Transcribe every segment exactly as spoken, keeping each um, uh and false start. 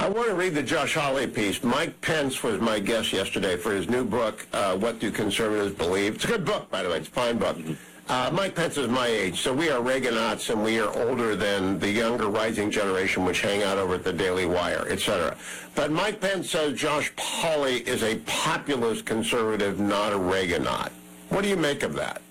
want to read the Josh Hawley piece. Mike Pence was my guest yesterday for his new book, uh, What Do Conservatives Believe? It's a good book, by the way. It's a fine book. Uh, Mike Pence is my age, so we are Reaganauts, and we are older than the younger rising generation, which hang out over at the Daily Wire, et cetera. But Mike Pence says Josh Hawley is a populist conservative, not a Reaganaut. What do you make of that?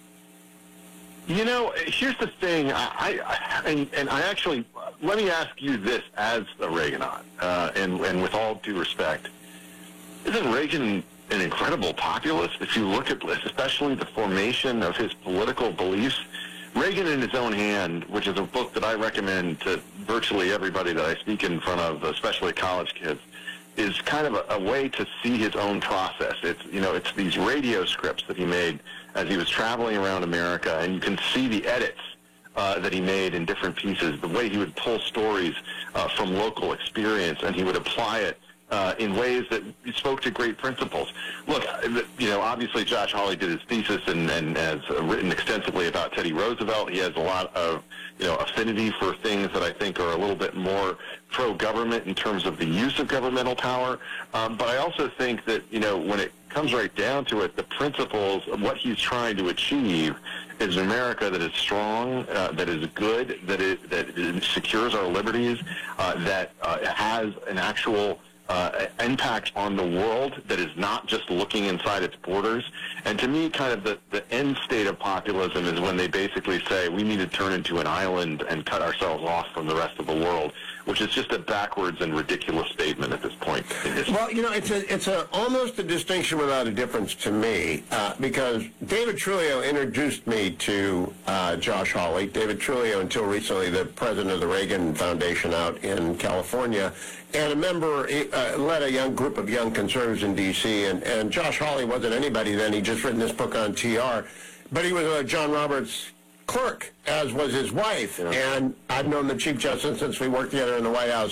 You know, here's the thing, I, I and, and I actually, let me ask you this as a Reaganaut, uh, and, and with all due respect, isn't Reagan an incredible populist? If you look at, especially the formation of his political beliefs, Reagan in His Own Hand, which is a book that I recommend to virtually everybody that I speak in front of, especially college kids, is kind of a, a way to see his own process. It's, you know, it's these radio scripts that he made as he was traveling around America, and you can see the edits uh, that he made in different pieces, the way he would pull stories uh, from local experience, and he would apply it uh, in ways that spoke to great principles. Look, you know, obviously Josh Hawley did his thesis and, and has written extensively about Teddy Roosevelt. He has a lot of, you know, affinity for things that I think are a little bit more pro-government in terms of the use of governmental power. Um, but I also think that, you know, when it comes right down to it, the principles of what he's trying to achieve is an America that is strong, uh, that is good, that it, that it secures our liberties, uh, that uh, has an actual uh, impact on the world, that is not just looking inside its borders. And to me, kind of the, the end state of populism is when they basically say we need to turn into an island and cut ourselves off from the rest of the world, which is just a backwards and ridiculous statement at this point. Well, you know, it's a, it's a, almost a distinction without a difference to me, uh, because David Trujillo introduced me to uh, Josh Hawley. David Trujillo, until recently, the president of the Reagan Foundation out in California, and a member, uh, led a young group of young conservatives in D C, and, and Josh Hawley wasn't anybody then. He'd just written this book on T R, but he was uh, John Roberts' clerk, as was his wife, yeah. And I've known the Chief Justice since we worked together in the White House.